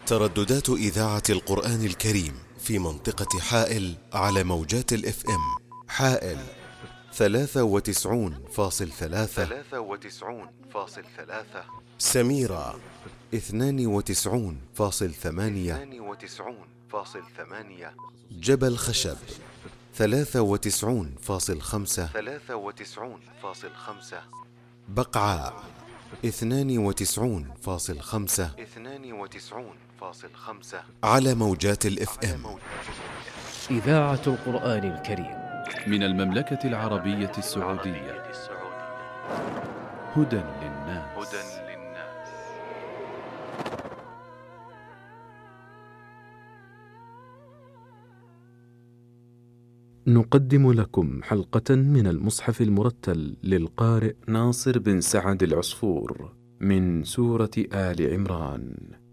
ترددات إذاعة القرآن الكريم في منطقة حائل على موجات الاف ام. حائل 93.3، سميرة 92.8، جبل خشب 93.5، بقعاء 92.5 على موجات الاف ام. إذاعة القرآن الكريم من المملكة العربية السعودية. هدى للناس. نقدم لكم حلقة من المصحف المرتل للقارئ ناصر بن سعد العصفور من سورة آل عمران.